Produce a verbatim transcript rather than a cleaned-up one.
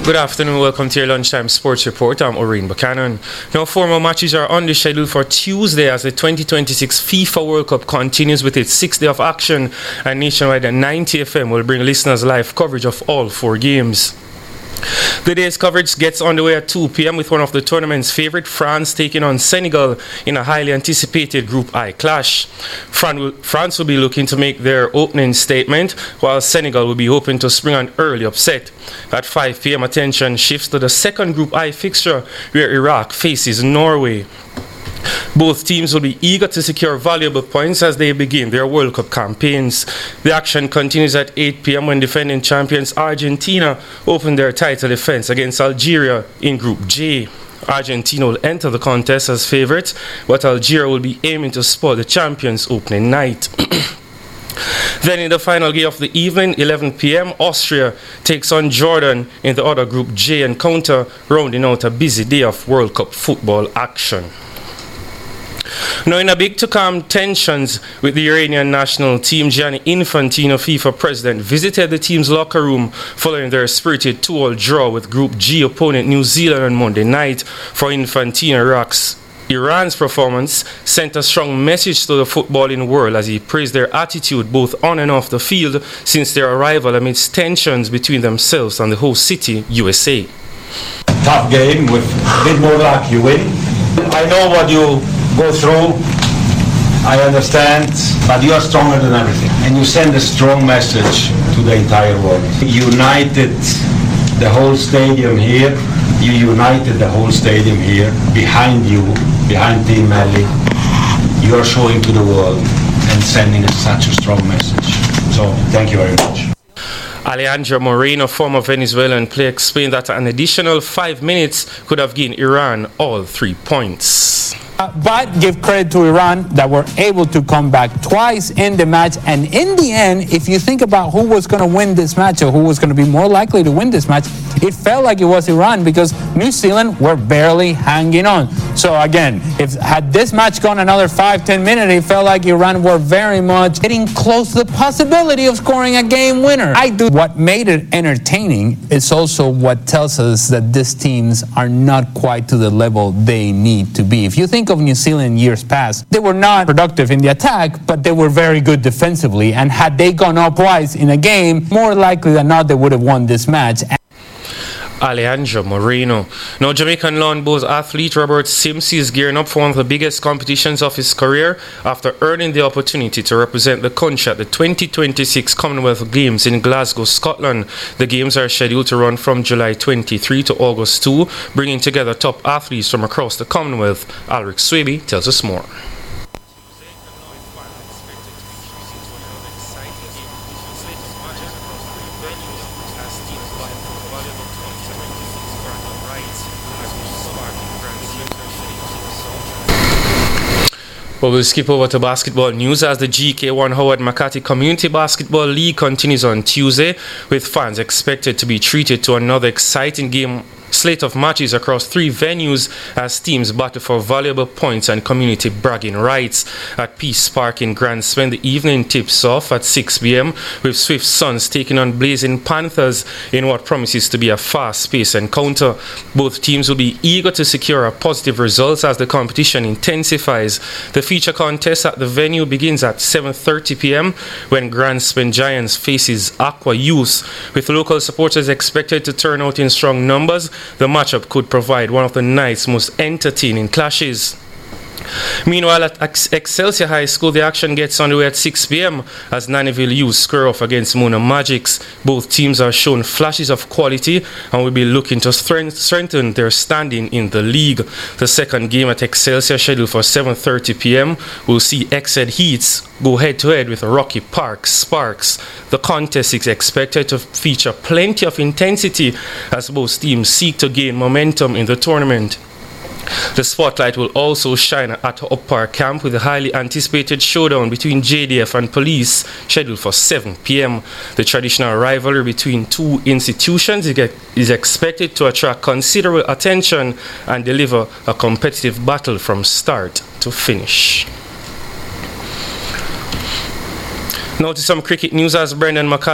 Good afternoon, welcome to your Lunchtime Sports Report. I'm Oreen Buchanan. Now, four more matches are on the schedule for Tuesday as the twenty twenty-six FIFA World Cup continues with its sixth day of action, and nationwide at ninety F M will bring listeners live coverage of all four games. The day's coverage gets underway at two p.m. with one of the tournament's favourite, France, taking on Senegal in a highly anticipated Group I clash. France will be looking to make their opening statement, while Senegal will be hoping to spring an early upset. At five p.m. attention shifts to the second Group I fixture, where Iraq faces Norway. Both teams will be eager to secure valuable points as they begin their World Cup campaigns. The action continues at eight p.m. when defending champions Argentina open their title defense against Algeria in Group J. Argentina will enter the contest as favourites, but Algeria will be aiming to spoil the champions' opening night. Then in the final game of the evening, eleven p.m, Austria takes on Jordan in the other Group J encounter, rounding out a busy day of World Cup football action. Now, in a bid to calm tensions with the Iranian national team, Gianni Infantino, FIFA president, visited the team's locker room following their spirited two-all draw with Group G opponent New Zealand on Monday night. For Infantino, Iraq's Iran's performance sent a strong message to the footballing world as he praised their attitude both on and off the field since their arrival amidst tensions between themselves and the host city, U S A. Tough game, with a bit more luck you win. I know what you go through, I understand, but you are stronger than everything. And you send a strong message to the entire world. You united the whole stadium here. You united the whole stadium here behind you, behind Team Melli. You are showing to the world and sending us such a strong message. So thank you very much. Alejandro Moreno, former Venezuelan player, explained that an additional five minutes could have gained Iran all three points. Uh, but give credit to Iran that were able to come back twice in the match. And in the end, if you think about who was going to win this match or who was going to be more likely to win this match, it felt like it was Iran because New Zealand were barely hanging on. So again, if had this match gone another five, ten minutes, it felt like Iran were very much getting close to the possibility of scoring a game winner. I do. What made it entertaining is also what tells us that these teams are not quite to the level they need to be. If you think of New Zealand years past, they were not productive in the attack, but they were very good defensively. And had they gone up twice in a game, more likely than not, they would have won this match. Alejandro Moreno. Now, Jamaican lawn bowls athlete Robert Simpson is gearing up for one of the biggest competitions of his career after earning the opportunity to represent the country at the twenty twenty-six Commonwealth Games in Glasgow, Scotland. The games are scheduled to run from July twenty-third to August second, bringing together top athletes from across the Commonwealth. Alric Swaby tells us more. Well, we'll skip over to basketball news as the G K one Howard McCarthy Community Basketball League continues on Tuesday, with fans expected to be treated to another exciting game slate of matches across three venues as teams battle for valuable points and community bragging rights. At Peace Park in Grand Spend, the evening tips off at six p.m. with Swift Suns taking on Blazing Panthers in what promises to be a fast-paced encounter. Both teams will be eager to secure a positive result as the competition intensifies. The feature contest at the venue begins at seven thirty p.m. when Grand Spend Giants faces Aqua Youth. With local supporters expected to turn out in strong numbers, the matchup could provide one of the night's most entertaining clashes. Meanwhile, at Excelsior High School, the action gets underway at six p.m. as Nannyville Youth square off against Mona Magics. Both teams are shown flashes of quality and will be looking to strengthen their standing in the league. The second game at Excelsior, scheduled for seven thirty p.m, will see Exed Heats go head-to-head with Rocky Park Sparks. The contest is expected to feature plenty of intensity as both teams seek to gain momentum in the tournament. The spotlight will also shine at Up Park Camp with a highly anticipated showdown between J D F and Police scheduled for seven p.m. The traditional rivalry between two institutions is expected to attract considerable attention and deliver a competitive battle from start to finish. Now to some cricket news as Brendan McCullum